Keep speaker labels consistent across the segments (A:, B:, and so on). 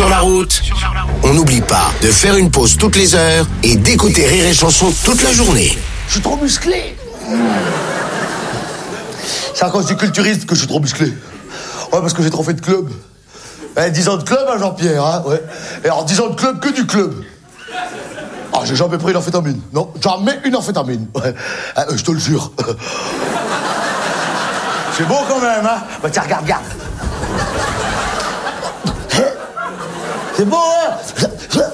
A: Sur la route, on n'oublie pas de faire une pause toutes les heures et d'écouter Rire et Chanson toute la journée.
B: Je suis trop musclé. C'est à cause du culturiste que je suis trop musclé. Ouais, parce que j'ai trop fait de club. 10 ans de club, hein, Jean-Pierre, hein, ouais. Et alors 10 ans de club, que du club. Ah, j'ai jamais pris une amphétamine. Non, jamais une amphétamine. Ouais. Je te le jure. C'est beau quand même, hein. Bah tiens, regarde. C'est beau, hein.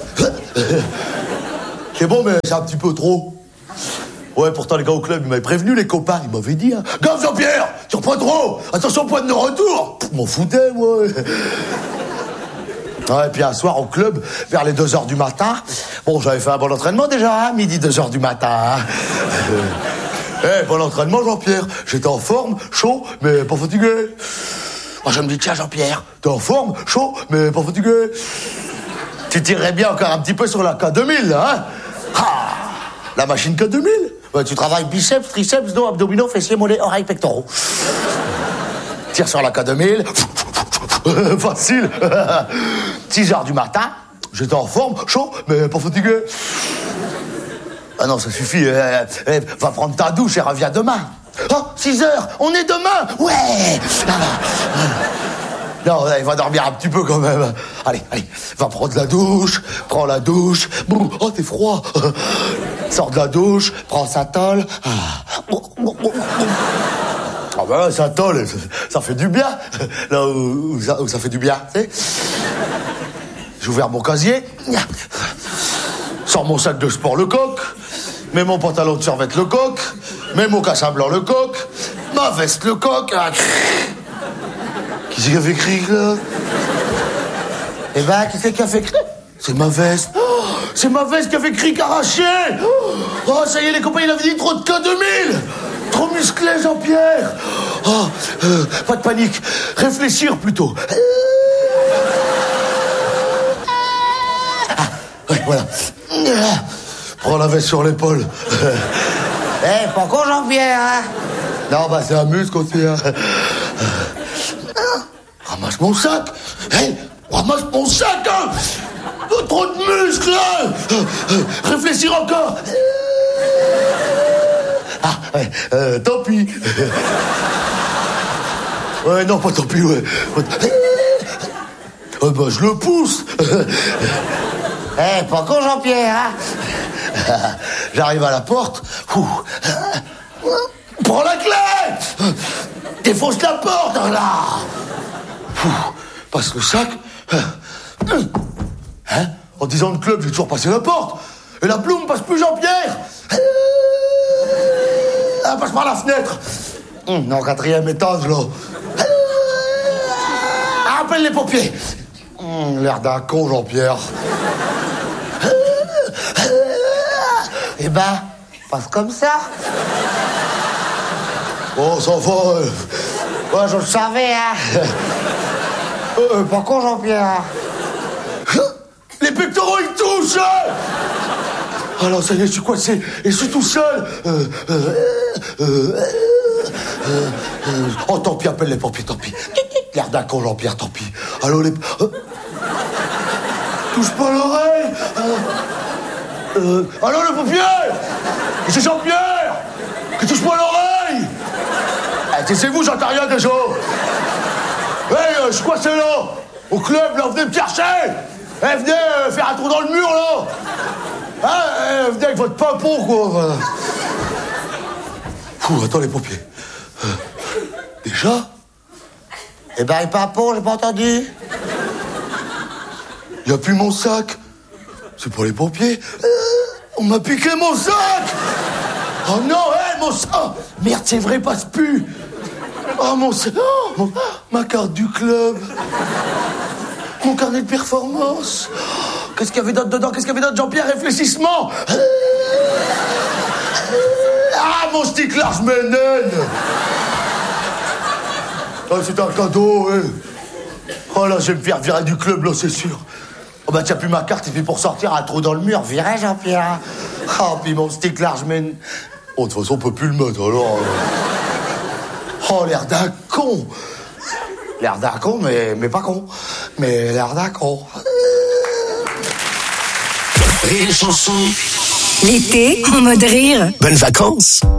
B: C'est bon, mais c'est un petit peu trop. Ouais, pourtant, les gars au club, ils m'avaient prévenu, les copains. Ils m'avaient dit, hein. Gars, Jean-Pierre, tu reprends trop. Attention, point de retour. M'en foutais, moi. Ouais, et puis un soir au club, vers les 2h du matin. Bon, j'avais fait un bon entraînement déjà, hein, midi 2h du matin. Hein. Bon entraînement, Jean-Pierre. J'étais en forme, chaud, mais pas fatigué. Oh, je me dis, tiens, Jean-Pierre, t'es en forme, chaud, mais pas fatigué. Tu tirerais bien encore un petit peu sur la K2000, là, hein. Ah, la machine K2000. Ouais, tu travailles biceps, triceps, dos, abdominaux, fessiers, mollets, oreilles, pectoraux. Tire sur la K2000. Facile. 6h du matin, j'étais en forme, chaud, mais pas fatigué. Ah non, ça suffit. Va prendre ta douche et reviens demain. Oh, 6h, on est demain. Ouais. Non, il va dormir un petit peu quand même. Allez, va prendre la douche. Prends la douche. Oh, t'es froid. Sors de la douche, prends sa tôle. Ah ben, sa tôle, ça fait du bien. Là où ça fait du bien, tu sais. J'ai ouvert mon casier. Sors mon sac de sport, le coq. Mets mon pantalon de survêt, le coq. Mets mon cassin blanc, le coq. Ma veste, le coq. Qui c'est qui a fait cric, là? Eh ben, qui c'est qui a fait cric? C'est ma veste. Oh, c'est ma veste qui a fait cric arraché. Oh, ça y est, les copains, il avait dit trop de K2000. Trop musclé, Jean-Pierre. Oh, pas de panique. Réfléchir plutôt. Ah, ouais, voilà. Prends la veste sur l'épaule.
C: Pas con, Jean-Pierre, hein.
B: Non, bah, c'est un muscle aussi, hein. Ramasse mon sac. Ramasse mon sac, hein. Trop de muscles, hein. Réfléchir encore. Ah, ouais, tant pis. Ouais, non, pas tant pis, ouais. Bah, je le pousse.
C: Pas con, Jean-Pierre, hein.
B: J'arrive à la porte. Prends la clé. Défonce la porte, là. Passe le sac. Hein? En 10 ans de club, j'ai toujours passé la porte. Et la plume passe plus, Jean-Pierre. Elle passe par la fenêtre. Non, 4e étage, là. Appelle les pompiers. L'air d'un con, Jean-Pierre.
C: Eh ben, passe comme ça.
B: Oh, ça va.
C: Ouais, je le savais, hein. Pas con, Jean-Pierre.
B: Les pectoraux, ils touchent. Alors, ça y est, je suis coincé. Et je suis tout seul. Oh, tant pis, appelle les pompiers, tant pis. L'air d'un con, Jean-Pierre, tant pis. Allô, les... Touche pas l'oreille. Allô, le pompier. C'est Jean-Pierre. Qui touche pas l'oreille. Taisez-vous, j'entends rien déjà. Je suis coincé là. Au club, là, venez me chercher. Venez faire un trou dans le mur, là. Venez avec votre pimpon, quoi. Attends, les pompiers. Déjà?
C: Eh ben, les pimpons, j'ai pas entendu.
B: Y a plus mon sac. C'est pour les pompiers. On m'a piqué mon sac. Oh non, mon sac. Oh, merde, c'est vrai, passe plus. Oh, mon sac. Oh, ma carte du club. Mon carnet de performance. Qu'est-ce qu'il y avait d'autre dedans? Qu'est-ce qu'il y avait d'autre, Jean-Pierre? Réfléchissement. Ah, mon stick là, je m'énène. Oh, c'est un cadeau, Oh là, je vais me faire virer du club, là, c'est sûr. Oh bah, t'as plus ma carte, et puis pour sortir, un trou dans le mur, viré, Jean-Pierre. Oh, puis mon stick là, je mène. Oh, de toute façon, on peut plus le mettre, alors. Oh, l'air d'un con. L'air d'un con, mais pas con. Mais l'air d'un con.
A: Rire et Chanson.
D: L'été, en mode rire.
A: Bonnes vacances.